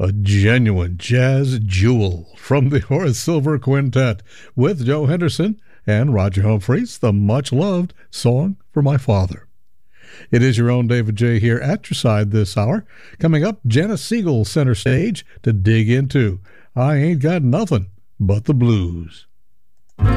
a genuine jazz jewel from the Horace Silver Quintet with Joe Henderson and Roger Humphreys, the much-loved Song for My Father. It is your own David J. here at your side this hour. Coming up, Janice Siegel center stage to dig into I Ain't Got Nothing But the Blues.